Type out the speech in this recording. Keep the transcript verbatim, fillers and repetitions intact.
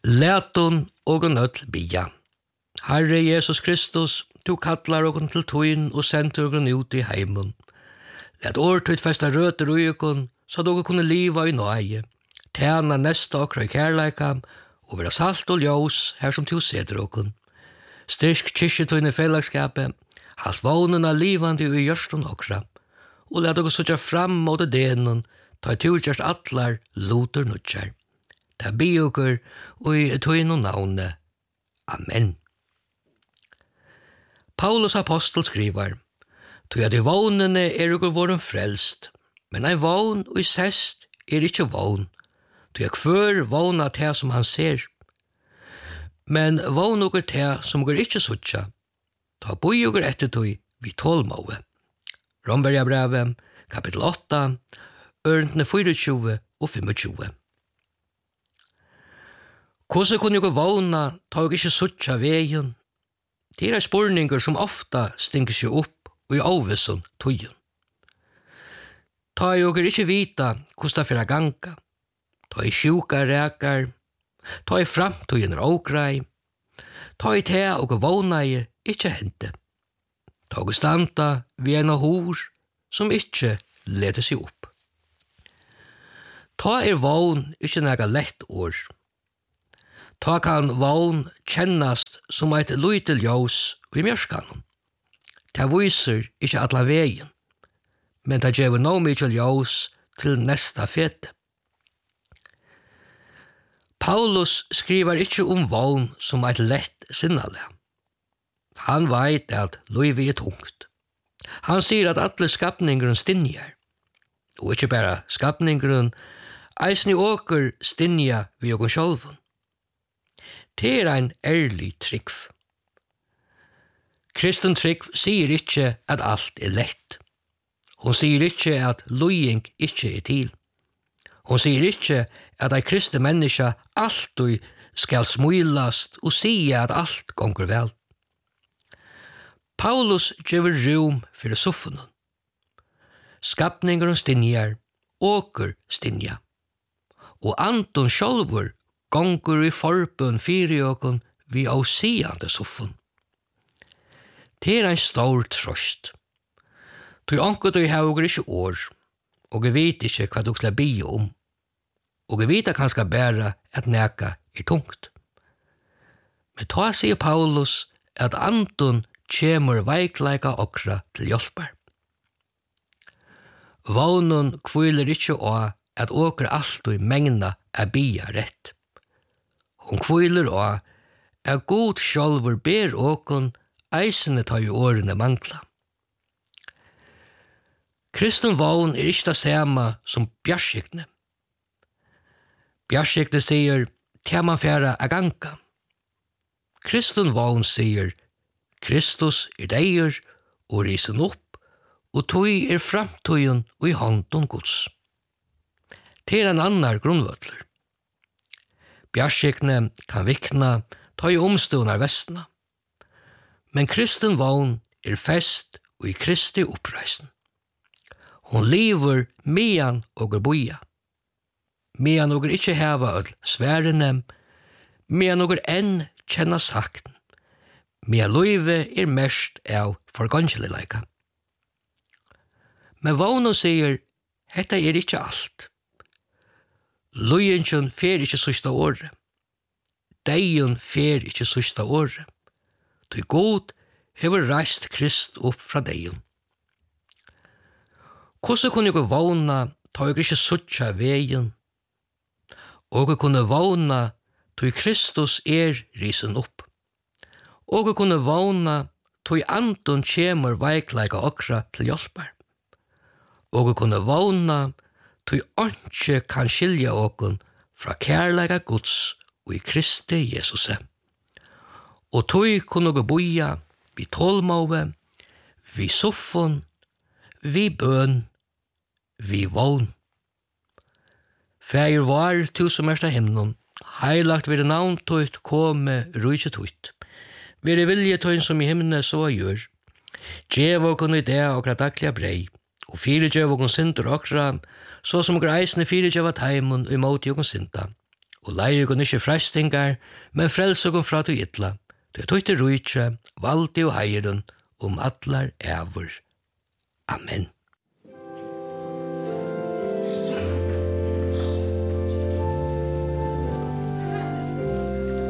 Læton og nøll bia. Herre Jesus Kristus, du kallar okon til tøyn og sender okon ut i heimen. Læt årtøyt festa røter ui okon, så dere kunne liva i nøye, tjena nesta okra i kærleika, og vera salt og ljós her som du seder okon. Styrk kyrkjetøyne fellagskapet, halt vånena livande i gjørstun okra, og læt okon sutja fram mot denen, ta i turkjast atlar luter nutjar. Ta bi okkur og i tøyne navne. Amen. Paulus apostel skriver, «Tog at i vånene er okkur våren frelst, men ei vån og i sest er ikkje vån, tog jeg kvør våna te som han ser. Men vån okkur te som okkur ikkje suttja, ta boi okkur etter tog vi tålmåe.» Romberga brevet, kapittel åtta, ørentene tjuefire og tjue. Hvordan kunne jeg våna ta jeg ikke suttja veien? Det er spurninger som ofta stinker seg opp og i avvisson tøyen. Ta jeg ikke vita hvordan det fyrir ganga, ta jeg sjuka rekar, ta jeg framtøyen er ågrei, ta jeg te og våna jeg ikke hente, ta jeg standa vi en hor som ikke leder seg opp. Ta er vån ikke nega lett år, ta kan vån kjennast som eit luitel ljós i mjørskanen. Ta viser ikkje atla vegin, men ta gjever no mykje ljós til nesta fete. Paulus skriver ikkje om vån som eit lett sinnale. Han veit at luivi er tungt. Han sier at alle skapningeren stinjar, og ikkje bare skapningeren, eisni åker stinja vi okon sjolvun. Det er ein ærlig trygg. Kristen trygg sier ikkje at alt er lett. Hon sier ikkje at løying ikkje er til. Hon sier ikkje at ei kristen menneske alltid skal smilast og sige at alt gonger vel. Paulus gjever rum for suffenen. Skapningeren stinjar, åker stinja. Og Anton sjálvur gonger i forbund fyri okon vi ausiande suffun. Det er ein stor trøst. Tui onkur du hauger ikkje år, og jeg vet ikkje hva du skal bie om, og jeg vet kanskje bæra at neka er tungt. Men ta sier Paulus at Anton kjemur veikleika okra til hjelpar. Vånen kviler ikkje å at åker alltid mengna er bia rett. Hon kviler å at god sjálfur ber åkon eisene ta i årene mangla. Kristen vån er ikkje det samme som bjarskikne. Bjarskikne sier, «Tema fjæra er ganga». Kristen vån sier, «Kristus er deier og risen opp, og tog er framtøyen og i hånden gods». Det er en annar grunnvøtler. Bjarskikne kan vikna ta i omstående vestna. Men kristen vån er fest og i Kristi oppreisen. Hon lever mean og er boia. Mean og er ikkje heva ødel sværene, mean og er enn kjenna sakten. Mean løyve er mest av forgangelileika. Men vånen sier, hetta er ikkje alt. Løyingen fer ikkje sista året. Deion fer ikkje sista året. Du god hever reist Krist opp fra deion. Hvordan kunne jeg vågna ta jeg ikkje suttja veien? Og jeg kunne vågna ta Kristus er risen opp. Og jeg kunne vågna ta Anton kjemur veikleika okra til hjelpar. Og jeg kunne vågna tui åndsje kan skilja okon fra kærleika Guds og i Kristi Jesuse. Og tui kunne gå boia vi tålmåve, vi suffon, vi bøn, vi vån. Fægir var tu som ersta himnon, heilagt vire navn tøyt kome rujtje tøyt. Vire vilje tøyn som i himne så gjør. Gjev okon i det okra daglige brei, og fire gjev okon sinter okra, så som okra eisne fire gjev at heimun og imot okon sinta. og leie okken ikke frestingar, men frels okken fra til ytla. Det tog til rujtje, valdi og heieren, om atlar evor. Amen.